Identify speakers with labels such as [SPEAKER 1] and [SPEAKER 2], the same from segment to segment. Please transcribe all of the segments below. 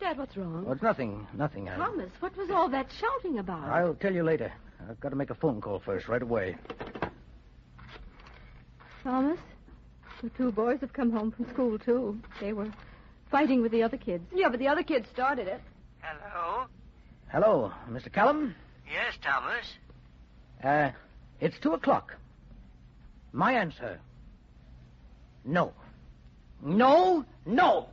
[SPEAKER 1] Dad, what's wrong?
[SPEAKER 2] Oh, it's nothing.
[SPEAKER 1] Thomas, what was all that shouting about?
[SPEAKER 2] I'll tell you later. I've got to make a phone call first, right away.
[SPEAKER 3] Thomas, the two boys have come home from school, too. They were fighting with the other kids.
[SPEAKER 1] Yeah, but the other kids started it.
[SPEAKER 4] Hello?
[SPEAKER 2] Hello, Mr. Callum?
[SPEAKER 4] Yes, Thomas?
[SPEAKER 2] It's 2:00. My answer. No. No, no!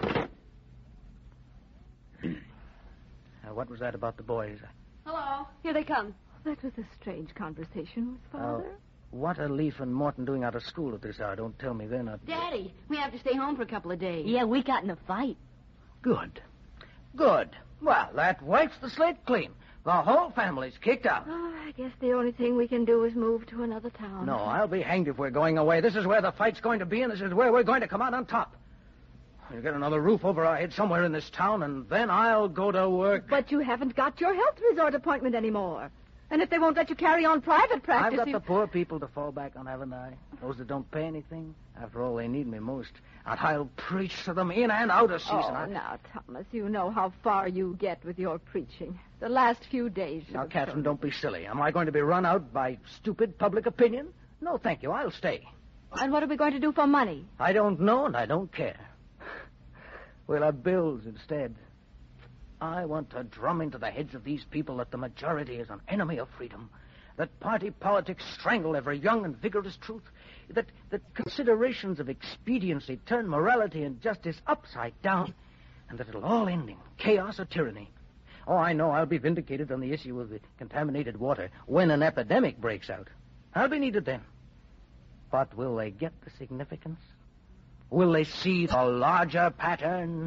[SPEAKER 2] What was that about the boys?
[SPEAKER 1] Hello. Here they come.
[SPEAKER 3] That was a strange conversation with Father.
[SPEAKER 2] What are Leaf and Morton doing out of school at this hour? Don't tell me they're not...
[SPEAKER 1] Daddy, we have to stay home for a couple of days.
[SPEAKER 5] Yeah, we got in a fight.
[SPEAKER 2] Good. Good. Well, that wipes the slate clean. The whole family's kicked out.
[SPEAKER 3] Oh, I guess the only thing we can do is move to another town.
[SPEAKER 2] No, I'll be hanged if we're going away. This is where the fight's going to be, and this is where we're going to come out on top. We'll get another roof over our heads somewhere in this town, and then I'll go to work.
[SPEAKER 3] But you haven't got your health resort appointment anymore. And if they won't let you carry on private practice...
[SPEAKER 2] I've got the poor people to fall back on, haven't I? Those that don't pay anything. After all, they need me most. And I'll preach to them in and out of season.
[SPEAKER 3] Oh, now, Thomas, you know how far you get with your preaching. The last few days...
[SPEAKER 2] Now, Catherine, don't be silly. Am I going to be run out by stupid public opinion? No, thank you. I'll stay.
[SPEAKER 3] And what are we going to do for money?
[SPEAKER 2] I don't know, and I don't care. We'll have bills instead. I want to drum into the heads of these people that the majority is an enemy of freedom, that party politics strangle every young and vigorous truth, that considerations of expediency turn morality and justice upside down, and that it'll all end in chaos or tyranny. Oh, I know I'll be vindicated on the issue of the contaminated water when an epidemic breaks out. I'll be needed then. But will they get the significance? Will they see the larger pattern?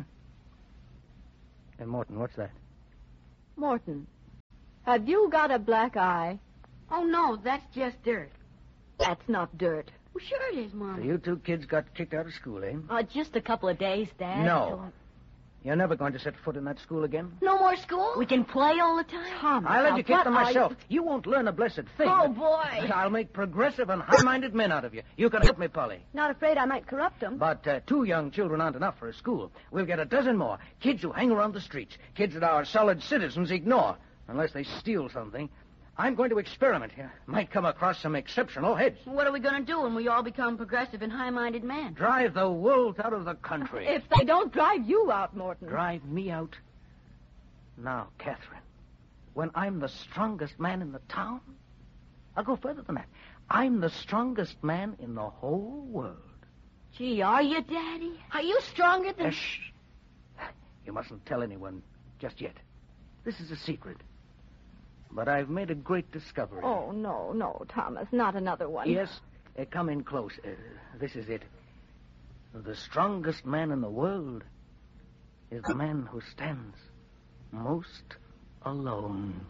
[SPEAKER 2] And Morton, what's that?
[SPEAKER 3] Morton, have you got a black eye?
[SPEAKER 1] Oh, no, that's just dirt.
[SPEAKER 3] That's not dirt.
[SPEAKER 1] Well, sure it is, Mom.
[SPEAKER 2] So you two kids got kicked out of school, eh?
[SPEAKER 5] Just a couple of days, Dad.
[SPEAKER 2] No. You're never going to set foot in that school again?
[SPEAKER 1] No more school?
[SPEAKER 5] We can play all the time.
[SPEAKER 3] Thomas,
[SPEAKER 2] I'll educate them myself.
[SPEAKER 3] You...
[SPEAKER 2] You won't learn a blessed thing.
[SPEAKER 1] Oh,
[SPEAKER 2] but
[SPEAKER 1] boy.
[SPEAKER 2] I'll make progressive and high-minded men out of you. You can help me, Polly.
[SPEAKER 3] Not afraid I might corrupt them.
[SPEAKER 2] But 2 young children aren't enough for a school. We'll get a dozen more. Kids who hang around the streets. Kids that our solid citizens ignore. Unless they steal something. I'm going to experiment here. Might come across some exceptional heads.
[SPEAKER 1] What are we going to do when we all become progressive and high-minded men?
[SPEAKER 2] Drive the wolves out of the country.
[SPEAKER 3] If they don't drive you out, Morton.
[SPEAKER 2] Drive me out? Now, Catherine, when I'm the strongest man in the town, I'll go further than that. I'm the strongest man in the whole world.
[SPEAKER 1] Gee, are you, Daddy? Are you stronger than...
[SPEAKER 2] Shh. You mustn't tell anyone just yet. This is a secret. But I've made a great discovery.
[SPEAKER 3] Oh, no, Thomas, not another one.
[SPEAKER 2] Yes, come in close. This is it. The strongest man in the world is the man who stands most alone.